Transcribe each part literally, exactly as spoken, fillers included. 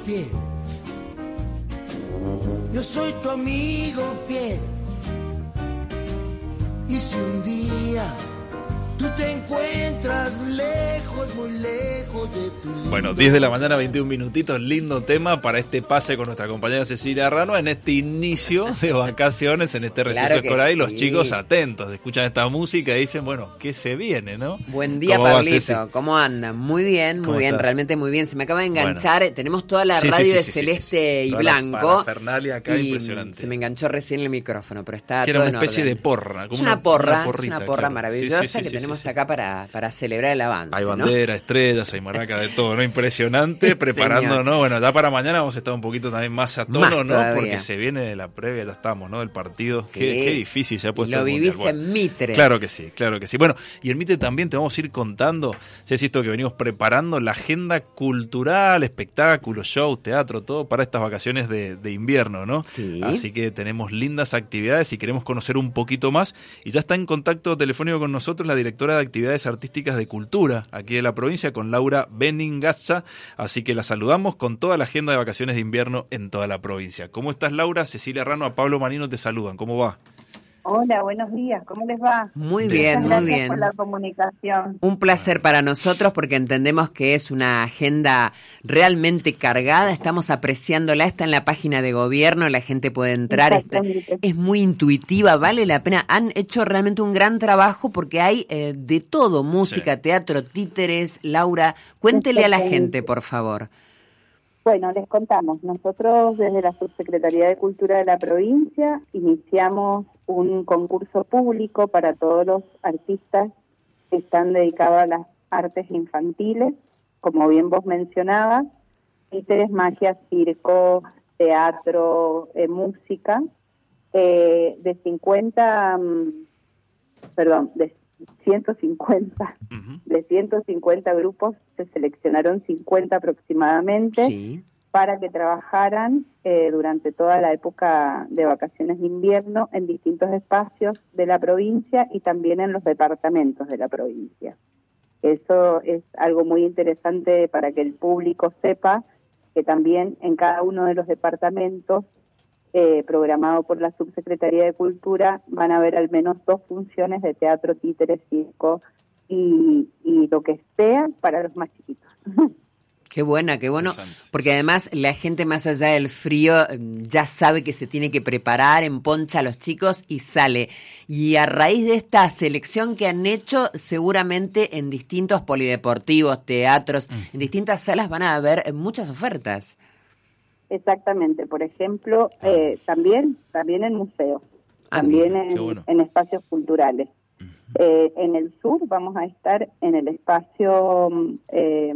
fiel. Yo soy tu amigo fiel. Y si un día tú te encuentras lejos, muy lejos de tu lindo... Bueno, diez de la mañana, veintiún minutitos, lindo tema para este pase con nuestra compañera Cecilia Rano en este inicio de vacaciones, en este receso Claro que escolar, y sí. los chicos atentos, escuchan esta música y dicen, bueno, ¿qué se viene, no? Buen día, ¿Cómo va, Pablito, Ceci? ¿cómo andan? Muy bien, muy ¿Cómo bien, estás? realmente muy bien. Se me acaba de enganchar, Bueno. tenemos toda la Sí, sí, radio sí, de sí, sí, celeste sí. y Toda la blanco. parafernalia acá, y impresionante. se me enganchó recién el micrófono, pero está Que era todo una en especie orden. de porra. Como Es una, porra, una es porrita, una porra claro. maravillosa Sí, sí, sí, que sí, tenemos sí, sí. acá para, para celebrar el avance. Hay ¿no? bandera, estrellas, hay maraca, de todo, ¿no? Impresionante, preparando, ¿no? Bueno, ya para mañana vamos a estar un poquito también más a tono, Más ¿no? todavía. Porque se viene la previa, ya estamos, ¿no? Del partido. Sí. Qué, qué difícil se ha puesto Lo el vivís Mundial. Bueno, en Mitre. Claro que sí, claro que sí. Bueno, y en Mitre también te vamos a ir contando, si es esto que venimos preparando, la agenda cultural, espectáculos, shows, teatro, todo para estas vacaciones de, de invierno, ¿no? Sí. Así que tenemos lindas actividades y queremos conocer un poquito más. Y ya está en contacto telefónico con nosotros la directora de Actividades Artísticas de Cultura aquí de la provincia, con Laura Beningazza. Así que la saludamos con toda la agenda de vacaciones de invierno en toda la provincia. ¿Cómo estás, Laura? Cecilia Rano, a Pablo Manino te saludan. ¿Cómo va? Hola, buenos días, ¿cómo les va? Muy Bien. bien, Muchas muy gracias bien. por la comunicación. Un placer para nosotros porque entendemos que es una agenda realmente cargada, estamos apreciándola, está en la página de gobierno, la gente puede entrar, está- Exactamente. es muy intuitiva, vale la pena, han hecho realmente un gran trabajo porque hay eh, de todo, música, Sí. teatro, títeres. Laura, cuéntele a la Exactamente. gente, por favor. Bueno, les contamos, nosotros desde la Subsecretaría de Cultura de la provincia iniciamos un concurso público para todos los artistas que están dedicados a las artes infantiles, como bien vos mencionabas, títeres, magia, circo, teatro, eh, música, eh, de cincuenta, mm, perdón, de ciento cincuenta, Ujú. de ciento cincuenta grupos se seleccionaron cincuenta aproximadamente Sí. para que trabajaran eh, durante toda la época de vacaciones de invierno en distintos espacios de la provincia y también en los departamentos de la provincia. Eso es algo muy interesante para que el público sepa que también en cada uno de los departamentos eh, programado por la Subsecretaría de Cultura van a haber al menos dos funciones de teatro, títeres, circo y, y lo que sea para los más chiquitos. Qué buena, qué bueno, Interesante. porque además la gente más allá del frío eh, ya sabe que se tiene que preparar, emponcha a los chicos y sale. Y a raíz de esta selección que han hecho, seguramente en distintos polideportivos, teatros, en distintas salas van a haber eh, muchas ofertas. Exactamente, por ejemplo, eh, también también en museos, Ah, también mira, qué en, bueno. en espacios culturales. Eh, en el sur vamos a estar en el espacio eh,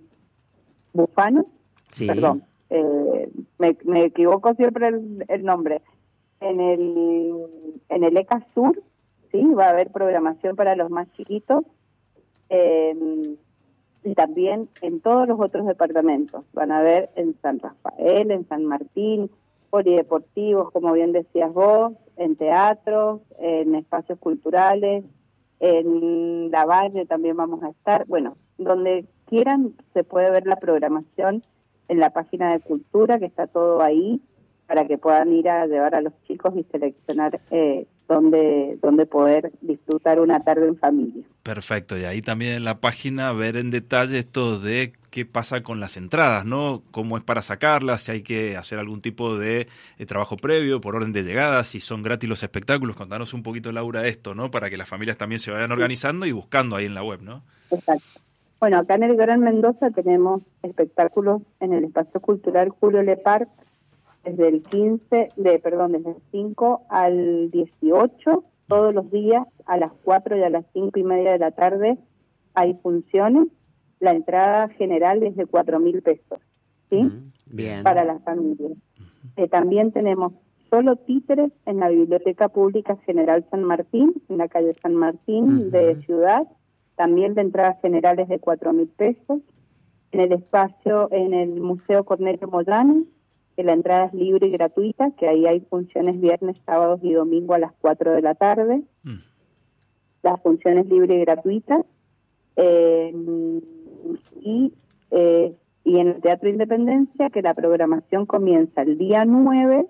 Bufano, Sí. perdón, eh, me, me equivoco siempre el, el nombre. En el en el ECA Sur, sí, va a haber programación para los más chiquitos. Eh, y también en todos los otros departamentos. Van a ver en San Rafael, en San Martín, polideportivos, como bien decías vos, en teatros, en espacios culturales, en La Valle también vamos a estar. Bueno, donde quieran se puede ver la programación en la página de Cultura, que está todo ahí, para que puedan ir a llevar a los chicos y seleccionar eh, dónde, dónde poder disfrutar una tarde en familia. Perfecto, y ahí también en la página ver en detalle esto de qué pasa con las entradas, ¿no? Cómo es para sacarlas, si hay que hacer algún tipo de eh, trabajo previo, por orden de llegada, si son gratis los espectáculos. Contanos un poquito, Laura, esto, ¿no? Para que las familias también se vayan organizando y buscando ahí en la web, ¿no? Exacto. Bueno, acá en el Gran Mendoza tenemos espectáculos en el Espacio Cultural Julio Lepar desde el quince, de perdón, desde el cinco al dieciocho, todos los días a las cuatro y a las cinco y media de la tarde hay funciones. La entrada general es de cuatro mil pesos, ¿sí? Mm, bien. Para las familias. Eh, también tenemos solo títeres en la Biblioteca Pública General San Martín, en la calle San Martín Ujú. de Ciudad, también de entradas generales de cuatro mil pesos. En el espacio, en el Museo Cornelio Moyano, que la entrada es libre y gratuita, que ahí hay funciones viernes, sábados y domingo a las cuatro de la tarde. Mm. Las funciones libres y gratuitas. Eh, y eh, Y en el Teatro Independencia, que la programación comienza el día nueve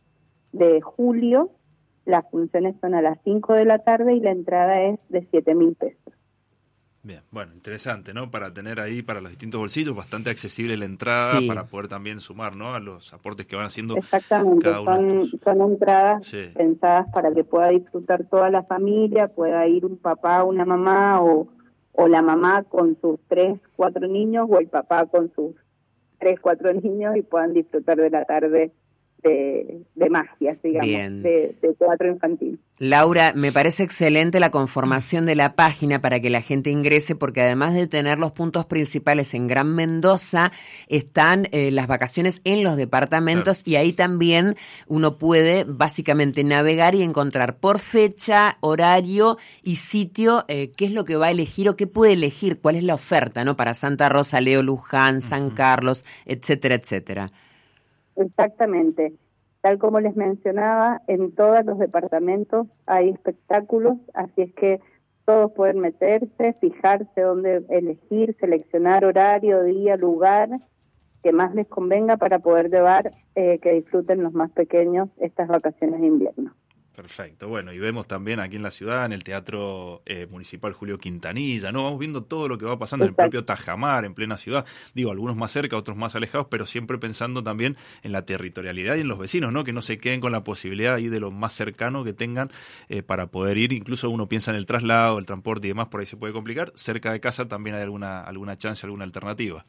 de julio, las funciones son a las cinco de la tarde y la entrada es de siete mil pesos. Bien, bueno, interesante, ¿no? Para tener ahí para los distintos bolsillos, bastante accesible la entrada, sí. Para poder también sumar, ¿no? A los aportes que van haciendo. Exactamente, cada uno son, de estos. son entradas sí. pensadas para que pueda disfrutar toda la familia, pueda ir un papá, una mamá, o, o la mamá con sus tres, cuatro niños, o el papá con sus tres, cuatro niños, y puedan disfrutar de la tarde de, de magia, digamos, de, de teatro infantil. Laura, me parece excelente la conformación de la página para que la gente ingrese, porque además de tener los puntos principales en Gran Mendoza, están eh, las vacaciones en los departamentos, claro. Y ahí también uno puede básicamente navegar y encontrar por fecha, horario y sitio eh, qué es lo que va a elegir o qué puede elegir, cuál es la oferta, ¿no? Para Santa Rosa, Leo, Luján, San uh-huh. Carlos, etcétera, etcétera. Exactamente. Tal como les mencionaba, en todos los departamentos hay espectáculos, así es que todos pueden meterse, fijarse dónde elegir, seleccionar horario, día, lugar, que más les convenga para poder llevar, eh, que disfruten los más pequeños estas vacaciones de invierno. Perfecto, bueno, y vemos también aquí en la ciudad, en el Teatro eh, Municipal Julio Quintanilla, ¿no? Vamos viendo todo lo que va pasando Exacto. En el propio Tajamar, en plena ciudad, digo, algunos más cerca, otros más alejados, pero siempre pensando también en la territorialidad y en los vecinos, ¿no? Que no se queden con la posibilidad ahí de lo más cercano que tengan eh, para poder ir, incluso uno piensa en el traslado, el transporte y demás, por ahí se puede complicar, cerca de casa también hay alguna, alguna chance, alguna alternativa.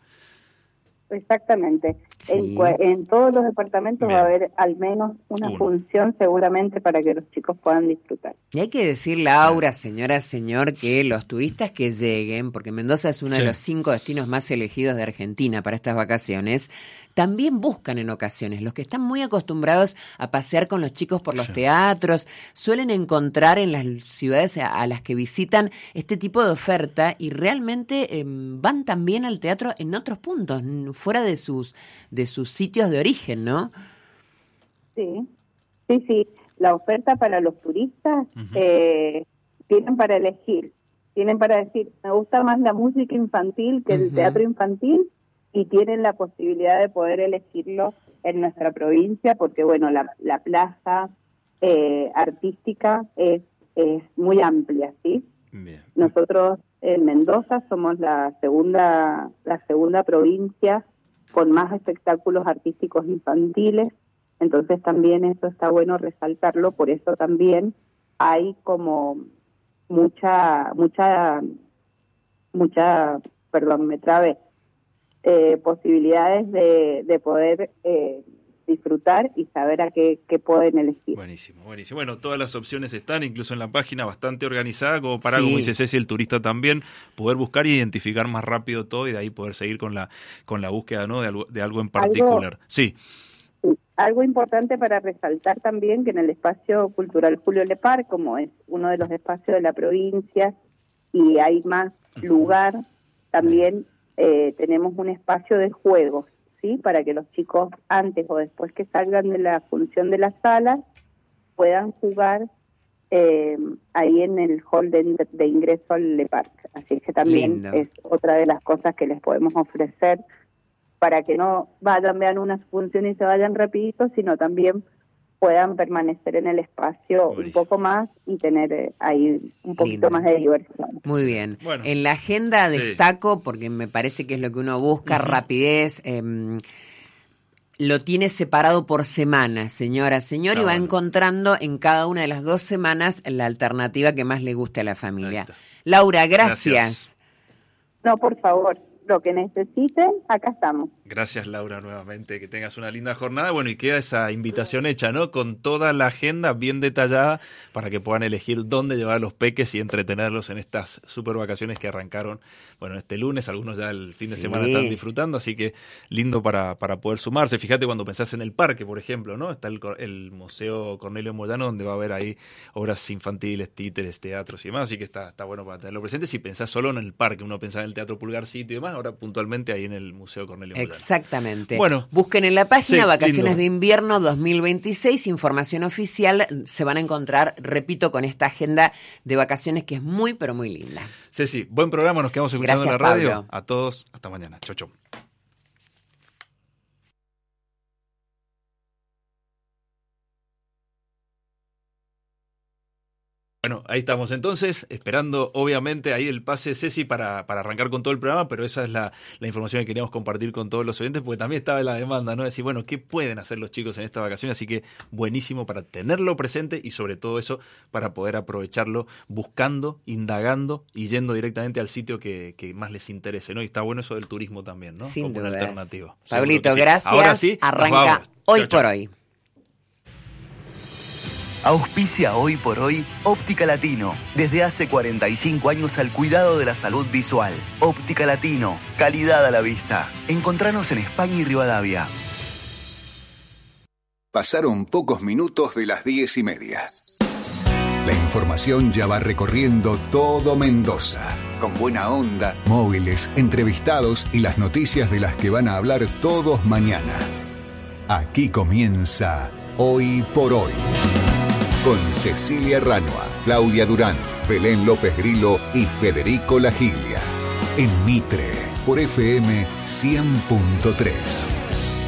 Exactamente. Sí. En, en todos los departamentos Bien. Va a haber al menos una Uno. función seguramente para que los chicos puedan disfrutar. Y hay que decir, Laura, señora, señor, que los turistas que lleguen, porque Mendoza es uno sí. de los cinco destinos más elegidos de Argentina para estas vacaciones, también buscan en ocasiones, los que están muy acostumbrados a pasear con los chicos por los sí. teatros, suelen encontrar en las ciudades a, a las que visitan este tipo de oferta y realmente eh, van también al teatro en otros puntos, fuera de sus de sus sitios de origen, ¿no? Sí, sí, sí. La oferta para los turistas uh-huh. eh, tienen para elegir, tienen para decir, me gusta más la música infantil que uh-huh. el teatro infantil, y tienen la posibilidad de poder elegirlo en nuestra provincia, porque bueno, la, la plaza eh, artística es, es muy amplia, ¿sí? Bien. Nosotros en Mendoza somos la segunda, la segunda provincia con más espectáculos artísticos infantiles, entonces también eso está bueno resaltarlo, por eso también hay como mucha, mucha, mucha, perdón, me trabé, eh, posibilidades de, de poder eh, disfrutar y saber a qué, qué pueden elegir. Buenísimo, buenísimo. Bueno, todas las opciones están, incluso en la página, bastante organizada, como para, sí. como dice Ceci, el turista también, poder buscar y identificar más rápido todo y de ahí poder seguir con la con la búsqueda, ¿no? de, algo, de algo en particular. Algo, sí. sí. Algo importante para resaltar también, que en el Espacio Cultural Julio Lepar, como es uno de los espacios de la provincia y hay más lugar, también eh, tenemos un espacio de juegos, ¿sí? Para que los chicos antes o después que salgan de la función de las salas puedan jugar eh, ahí en el hall de, de ingreso al Le Parc. Así que también Lindo. Es otra de las cosas que les podemos ofrecer para que no vayan, vean una función y se vayan rapidito, sino también puedan permanecer en el espacio Buenísimo. Un poco más y tener eh, ahí un poquito Lindo. Más de diversión. Muy bien. Bueno, en la agenda destaco, sí. porque me parece que es lo que uno busca, uh-huh. rapidez, eh, lo tiene separado por semanas, señora, señor, Está y va bueno. encontrando en cada una de las dos semanas la alternativa que más le guste a la familia. Laura, gracias. gracias. No, por favor. Lo que necesiten, acá estamos. Gracias, Laura, nuevamente, que tengas una linda jornada. Bueno, y queda esa invitación hecha, ¿no? Con toda la agenda bien detallada para que puedan elegir dónde llevar a los peques y entretenerlos en estas super vacaciones que arrancaron, bueno, este lunes. Algunos ya el fin de sí. semana están disfrutando, así que lindo para, para poder sumarse. Fíjate cuando pensás en el parque, por ejemplo, ¿no? Está el, el Museo Cornelio Moyano, donde va a haber ahí obras infantiles, títeres, teatros y demás, así que está, está bueno para tenerlo presente. Si pensás solo en el parque, uno pensaba en el Teatro Pulgarcito y demás, ahora puntualmente ahí en el Museo Cornelio Moyano. Exactamente. Bueno, busquen en la página sí, Vacaciones lindo. de Invierno dos mil veintiséis, información oficial, se van a encontrar, repito, con esta agenda de vacaciones que es muy, pero muy linda. Ceci, buen programa, nos quedamos escuchando Gracias, en la radio. Pablo. A todos, hasta mañana. Chau, chau. Bueno, ahí estamos entonces, esperando obviamente ahí el pase Ceci para, para arrancar con todo el programa, pero esa es la, la información que queríamos compartir con todos los oyentes, porque también estaba la demanda, ¿no? Decir, bueno, ¿qué pueden hacer los chicos en esta vacación? Así que buenísimo para tenerlo presente y sobre todo eso, para poder aprovecharlo buscando, indagando y yendo directamente al sitio que, que más les interese, ¿no? Y está bueno eso del turismo también, ¿no? Sin Como dudas. una alternativa. Pablito, sí. gracias. Ahora sí, arranca hoy chau, chau. por hoy. Auspicia hoy por hoy Óptica Latino. Desde hace cuarenta y cinco años al cuidado de la salud visual. Óptica Latino. Calidad a la vista. Encontranos en España y Rivadavia. Pasaron pocos minutos de las diez y media. La información ya va recorriendo todo Mendoza. Con buena onda, móviles, entrevistados y las noticias de las que van a hablar todos mañana. Aquí comienza Hoy por Hoy. Con Cecilia Ranua, Claudia Durán, Belén López Grillo y Federico Lagilia. En Mitre, por F M cien punto tres.